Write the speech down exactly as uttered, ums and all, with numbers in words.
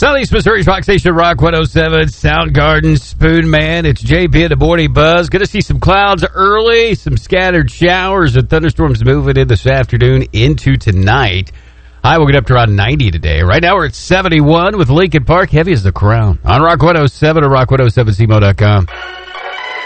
Southeast Missouri's Rock Station, Rock one oh seven, Soundgarden, Spoon Man. It's J P in the Morning Buzz. Going to see some clouds early, some scattered showers and thunderstorms moving in this afternoon into tonight. High will get up to around ninety today. Right now we're at seventy-one with Lincoln Park. Heavy as the crown. On Rock one oh seven or rock one oh seven C M O dot com.